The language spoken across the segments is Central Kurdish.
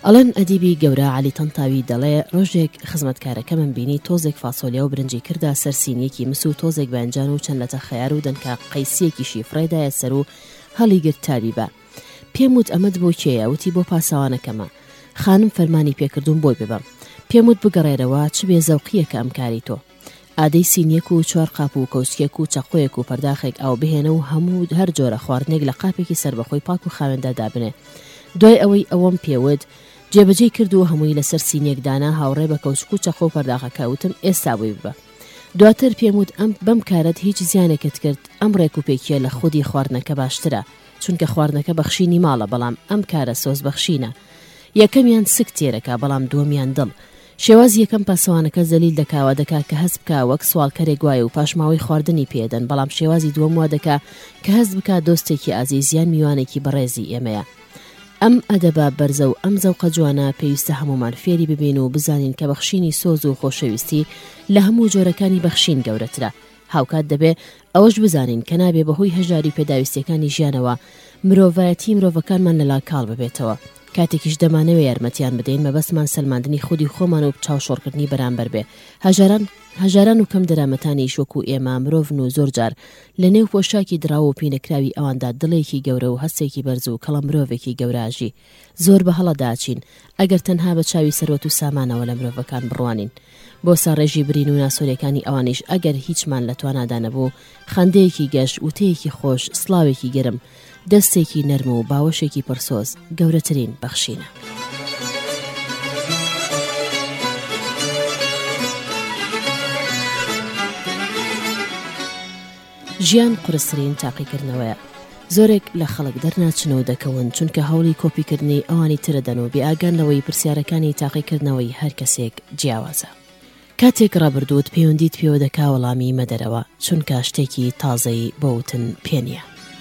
ئەڵەن ئەدیبی گەورە عەلی تەنتاوی دەڵێ ڕۆژێک خزمەتکارەکەمم بینی تۆزێک فاسۆلیا و برنجی کردا سەر سینیەکی مس و تۆزێک بەنجان و چەند لەتە خەیار و دەنکە قەیسیەکیشی فڕێدایە سەر و هەڵی گرت تاری بە. پێم وت ئەمەد بۆ کێیە؟ وتی بۆ پاسەوانەکەمە. خانم فەرمانی پێکردوم بۆی ببەم. پێم وت بگەڕێرەوە چ بێ زەوقیە کە ئەم کاری تۆ. ئادەی سینیەک و چوار قاپ و کەوچکێک و چەقۆیەک و پەرداخێک ئاو بهێنە و هەموو هەر جۆرە خواردنێک لە قاپێکی سەربەخۆی پاک و خاوێندا دابنێ. دوای ئەوەی ئەوەم پێوت جێبەجێ کرد و هەمووی لەسەر سینیەکدانا هاوڕێ بە کەوچک و چەقۆ و پەرداخەکە وتم ئێستا بۆی ببە. دواتر پێم وت ئەم بەم کارەت هیچ زیانێکت کرد ئەم ڕێک و پێکیە لە خودی خواردنەکە باشترە چونکە خواردنەکە بەخشینی ماڵە بەڵام ئەم کارە سۆز بەخشینە. یەکەمیان سک تێرەکە بەڵام دووەمیان دڵ. شێواز یەکەم پاسەوانەکە زەلیل دەکاوە دەکا کە هەست بکە وەک سوالکەرێک وایە و پاشماوەی خواردنی پێدەن بەڵام شێوازی دووەم وا دەکا کە هەست بکە دۆستێکی ئازیزیان میوانێکی بەڕێزی ئێمەیە. ئەم ئەدەبە بەرزە و ئەم زەوقە جوانە پێویستە هەمومان فێری ببین و بزانین کە بەخشینی سۆز و خۆشەویستی لە هەموو جۆرەکانی بەخشین گەورەترە. هاوکات دەبێ ئەوەش بزانین کە نابێ بەهۆی هەژاری پێداویستیەکانی ژیانەوە مرۆڤایەتی مرۆڤەکانمان لەلا کاڵ ببێتەوە. کاتێکیش دەمانەوێ یارمەتیان بدەین مەبەستمان سەلماندنی خودی خۆمان و چاوشۆڕکردنی بەرامبەر بێ. هەژاران و کەم دەرامەتانی شوەکو ئێمە مرۆڤن و زۆر جار لە نێو پۆشاکی دراوە و پینەکراوی ئەواندا دڵێکی گەورە و هەستێکی بەرز و کەڵە مرۆڤێکی گەوراژی زۆر بە هەڵەداچین ئەگەر تەنها بە چاوی سەرۆت و سامانەوە لە مرۆڤەکان بڕوانین. بۆ ساڕێژی برین و ناسۆریەکانی ئەوانیش ئەگەر هیچمان لە توانادا نەبوو خەندەیەکی گەشت وتەیەکی خۆش سڵاوێکی گەرم دەستێکی نەرم و باوەشێکی پرسۆز گەورەترین بەخشینە. ژیان قورسترین تاقیکردنەوەیە. زۆرێک لە خەڵک دەرناچنەوە دەکەون چونکە هەوڵی کۆپیکردنی ئەوانی ترەدەن و بێئاگانەوەی پرسیارەکانی تاقیکردنەوەی هەر کەسێک جیاوازە. کاتێک ڕابردووت پەیوەندیت پێوە دەکا وەڵامی مەدەرەوە چونکە شتێکی تازەی بۆوتن پێ نییە.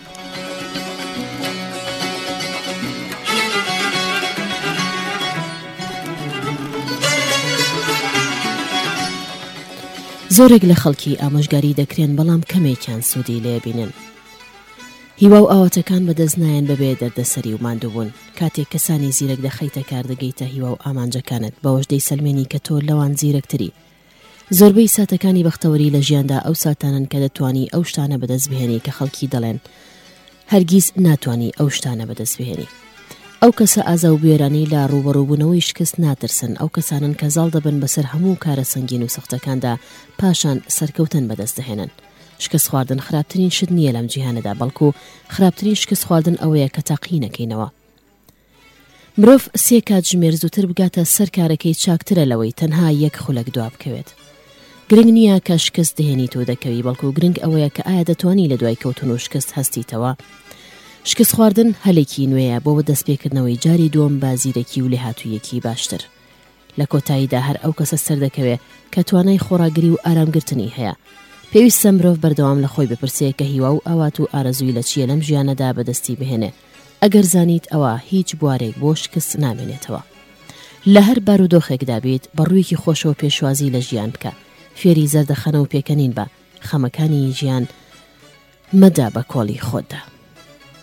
زۆرێک لە خەڵکی ئامۆژگاری دەکرێن بەڵام کەمێکیان سوودی لێبینن. هیوا و ئاواتەکان بەدەست نایەن بەبێ دەردەسەری و ماندووبوون. کاتێک کەسانی زیرەک دەخەیتە کار دەگەیتە هیوا و ئامانجەکانت بەوەش دەیسەلمێنی کە تۆ لەوان زیرەکتری. زۆربەی ساتەکانی بەختەوەری لە ژیاندا ئەو ساتانن کە دەتوانی ئەو شتانە بەدەست بهێنی کە خەڵکی دەڵێن هەرگیز ناتوانی ئەو شتانە بەدەست بهێنی. ئەو کەسە ئازا و بێرانی لە ڕوبەڕووبوونەوەی شکست ناترسن ئەو کەسانن کە زاڵ دەبن بەسەر هەموو کارە سەنگین و سەختەکاندا پاشان سەرکەوتن بەدەست دەهێنن. شکست خواردن خراپترین شت نییە لەم جیهانەدا بەڵکو خراپترین شکست خواردن ئەوەیە کە تاقی نەکەینەوە. مرۆڤ سێ کات ژمێر زووتر بگاتە سەر کارەکەی چاکترە لەوەی تەنها یەک خولەک دوا بکەوێت. گرنگ نییە کە شکست دەهێنیت و دەکەوی بەڵکو گرنگ ئەوەیە کە ئایا دەتوانی لە دوای کەوتن و شکست هەستیتەوە. شکست خواردن هەلێکی نوێیە بۆ دەستپێکردنەوەی جاری دووەم بازیرەکی و لێهاتوویەکی باشتر. لە کۆتاییدا هەر ئەو کەسە سەر دەکەوێت کە توانای خۆراگری و ئارامگرتنی هەیە. پێویستە مرۆڤ بەردەوام لە خۆی بپرسێ کە هیوا و ئاوات و ئارەزووی لە چیە لەم ژیانەدا بەدەستی بهێنێ. ئەگەر زانیت ئەوە هیچ بوارێک بۆ شکست نامێنێتەوە. لە هەر بارودۆخێکدا بیت بەڕوویەکی خۆشەوە پێشوازی لە ژیان بکە. فێری زەردەخەنە و پێکەنین بە خەمەکانی ژیان مەدا بە کۆڵی خۆتدا.